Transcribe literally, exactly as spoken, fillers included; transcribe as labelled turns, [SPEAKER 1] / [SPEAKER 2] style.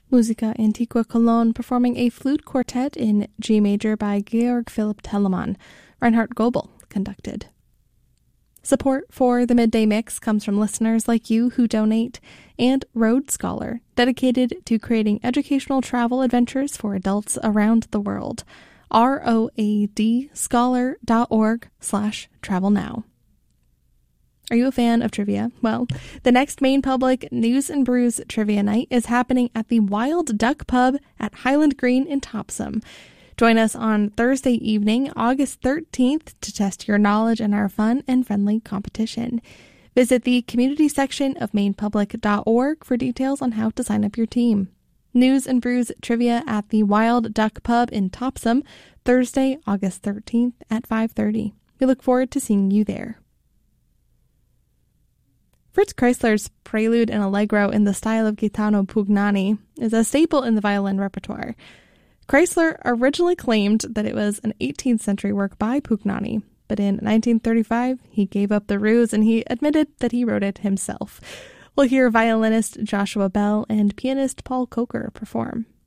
[SPEAKER 1] Musica Antiqua Cologne performing a flute quartet in G major by Georg Philipp Telemann. Reinhard Goebel conducted. Support for the Midday Mix comes from listeners like you who donate, and Road Scholar, dedicated to creating educational travel adventures for adults around the world. R O A D scholar dot org slash travel now. Are you a fan of trivia? Well, the next Maine Public News and Brews Trivia Night is happening at the Wild Duck Pub at Highland Green in Topsom. Join us on Thursday evening, August thirteenth, to test your knowledge in our fun and friendly competition. Visit the community section of maine public dot org for details on how to sign up your team. News and Brews Trivia at the Wild Duck Pub in Topsom, Thursday, August thirteenth at five thirty. We look forward to seeing you there. Fritz Kreisler's Prelude and Allegro in the style of Gaetano Pugnani is a staple in the violin repertoire. Kreisler originally claimed that it was an eighteenth century work by Pugnani, but in nineteen thirty-five he gave up the ruse and he admitted that he wrote it himself. We'll hear violinist Joshua Bell and pianist Paul Coker perform.